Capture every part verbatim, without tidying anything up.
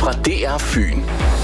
fra D R Fyn.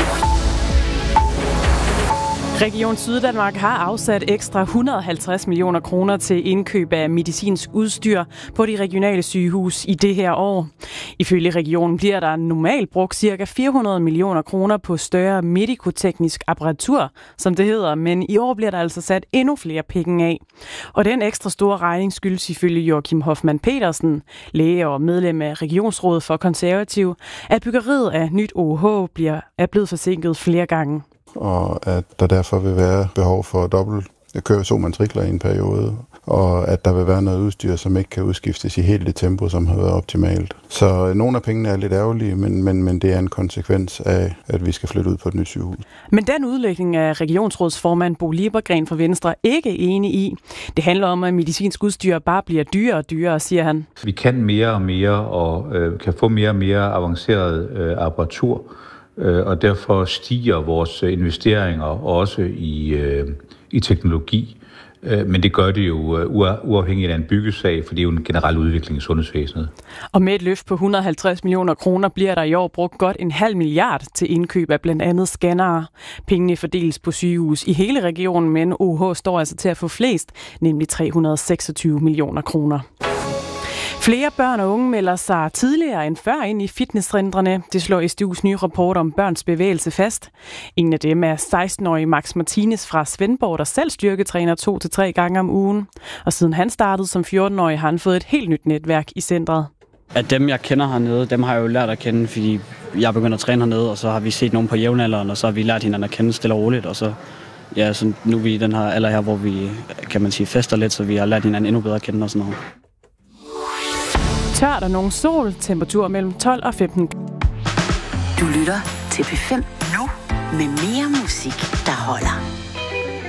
Region Syddanmark har afsat ekstra et hundrede og halvtreds millioner kroner til indkøb af medicinsk udstyr på de regionale sygehus i det her år. Ifølge regionen bliver der normalt brugt ca. fire hundrede millioner kroner på større medikoteknisk apparatur, som det hedder, men i år bliver der altså sat endnu flere penge af. Og den ekstra store regning skyldes ifølge Joachim Hoffmann Petersen, læge og medlem af Regionsrådet for Konservativ, at byggeriet af nyt O H bliver, er blevet forsinket flere gange. Og at der derfor vil være behov for dobbelt køre to matrikler i en periode, og at der vil være noget udstyr, som ikke kan udskiftes i helt det tempo, som har været optimalt. Så nogle af pengene er lidt ærgerlige, men, men, men det er en konsekvens af, at vi skal flytte ud på et nyt sygehus. Men den udlægning er regionsrådsformand Bo Liebergren fra Venstre ikke enig i. Det handler om, at medicinsk udstyr bare bliver dyrere og dyrere, siger han. Vi kan mere og mere og øh, kan få mere og mere avanceret øh, apparatur, og derfor stiger vores investeringer også i, øh, i teknologi. Men det gør det jo uafhængigt af en byggesag, for det er jo en generel udvikling i sundhedsvæsenet. Og med et løft på et hundrede og halvtreds millioner kroner bliver der i år brugt godt en halv milliard til indkøb af blandt andet scannere. Pengene fordeles på sygehus i hele regionen, men O H står altså til at få flest, nemlig tre hundrede og seksogtyve millioner kroner. Flere børn og unge melder sig tidligere end før ind i fitnesscentrene. Det slår S D U's nye rapport om børns bevægelse fast. En af dem er seksten-årige Max Martinez fra Svendborg, der selv styrketræner to til tre gange om ugen. Og siden han startede som fjorten-årig, har han fået et helt nyt netværk i centret. At dem, jeg kender hernede, dem har jeg jo lært at kende, fordi jeg begynder at træne hernede, og så har vi set nogen på jævnalderen, og så har vi lært hinanden at kende stille og roligt, og så ja, så nu er vi i den her alder her, hvor vi, kan man sige, fester lidt, så vi har lært hinanden endnu bedre at kende og sådan noget. Tørt og nogen sol, temperatur mellem tolv og femten. Du lytter til P fem nu med mere musik, der holder.